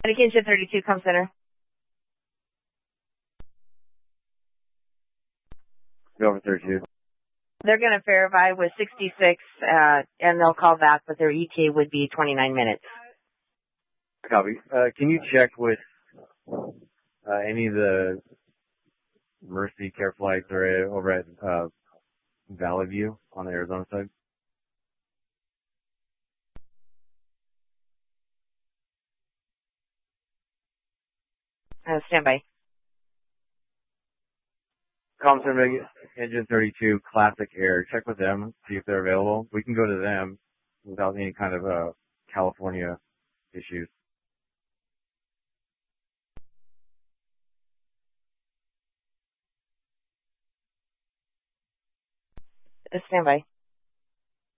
Medication 32, come center. Go over 32. They're going to verify with 66, and they'll call back, but their ETA would be 29 minutes. Copy. Can you check with any of the Mercy Care flights or over at Valley View on the Arizona side? Stand by. Comstar Engine 32 Classic Air. Check with them, see if they're available. We can go to them without any kind of California issues. Stand by.